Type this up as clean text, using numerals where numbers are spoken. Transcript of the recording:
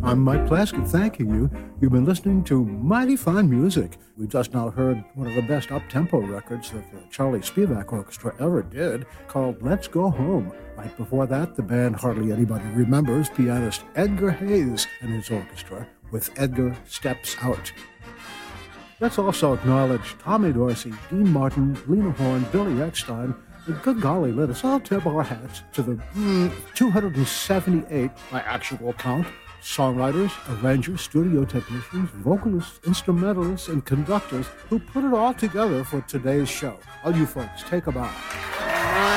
I'm Mike Plaskett thanking you. You've been listening to Mighty Fine Music. We just now heard one of the best up-tempo records that the Charlie Spivak Orchestra ever did, called Let's Go Home. Right before that, the band hardly anybody remembers, pianist Edgar Hayes and his orchestra, with Edgar Steps Out. Let's also acknowledge Tommy Dorsey, Dean Martin, Lena Horne, Billy Eckstein, and good golly, let us all tip our hats to the 278, by actual count, songwriters, arrangers, studio technicians, vocalists, instrumentalists, and conductors who put it all together for today's show. All you folks, take a bow.